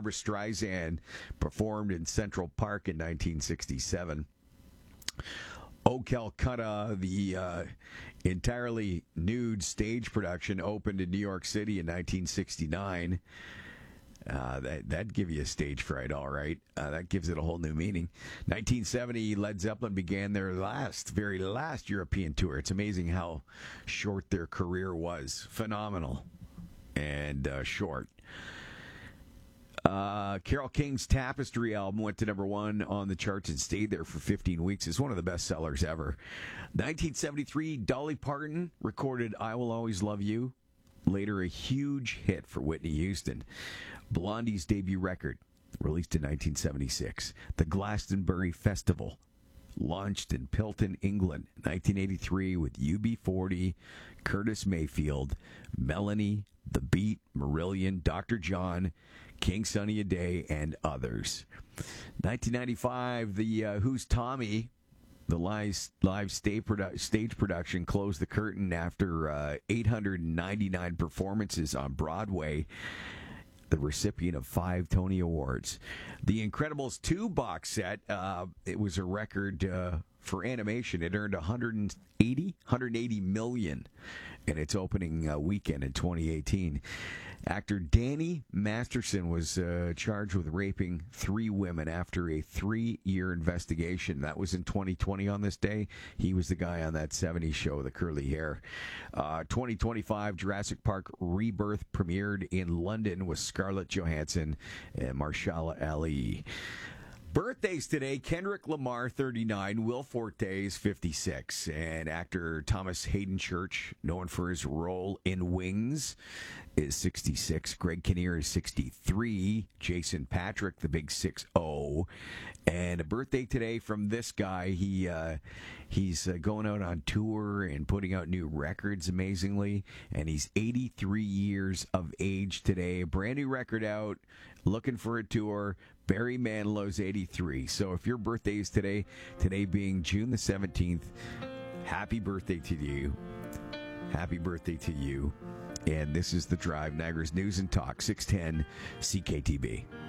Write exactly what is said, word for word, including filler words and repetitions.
Barbra Streisand performed in Central Park in nineteen sixty-seven. O Calcutta, the uh, entirely nude stage production, opened in New York City in nineteen sixty-nine. Uh, that, that'd give you a stage fright, all right. Uh, that gives it a whole new meaning. nineteen seventy, Led Zeppelin began their last, very last European tour. It's amazing how short their career was. Phenomenal and uh, short. Uh, Carole King's Tapestry album went to number one on the charts and stayed there for fifteen weeks. It's one of the best sellers ever. nineteen seventy-three, Dolly Parton recorded I Will Always Love You. Later, a huge hit for Whitney Houston. Blondie's debut record, released in nineteen seventy-six. The Glastonbury Festival, launched in Pilton, England, nineteen eighty-three, with U B forty, Curtis Mayfield, Melanie, The Beat, Marillion, Doctor John, King Sunny Ade, and others. nineteen ninety-five, the uh, Who's Tommy, the live, live stage, produ- stage production, closed the curtain after uh, eight hundred ninety-nine performances on Broadway, the recipient of five Tony Awards. The Incredibles two box set, uh, it was a record uh, for animation. It earned one hundred eighty, one hundred eighty million in its opening uh, weekend in twenty eighteen. Actor Danny Masterson was uh, charged with raping three women after a three-year investigation. That was in twenty twenty on this day. He was the guy on that seventies show, the curly hair. Uh, twenty twenty-five Jurassic Park Rebirth premiered in London with Scarlett Johansson and Mahershala Ali. Birthdays today: Kendrick Lamar, thirty-nine, Will Forte is fifty-six, and actor Thomas Hayden Church, known for his role in Wings, is sixty-six. Greg Kinnear is sixty-three. Jason Patrick, the big six oh. And a birthday today from this guy. He uh, he's uh, going out on tour and putting out new records, amazingly. And he's eighty-three years of age today. A brand new record out, looking for a tour. Barry Manilow's eighty-three. So if your birthday is today, today being June the seventeenth, happy birthday to you. Happy birthday to you. And this is The Drive, Niagara's News and Talk, six ten C K T B.